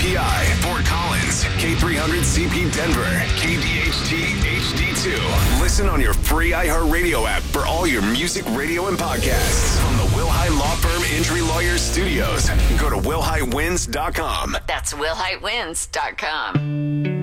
PI, Fort Collins, K300CP Denver, KDHT HD2. Listen on your free iHeartRadio app for all your music, radio, and podcasts. From the Wilhite Law Firm Injury Lawyers Studios. Go to WilhiteWins.com. That's WilhiteWins.com.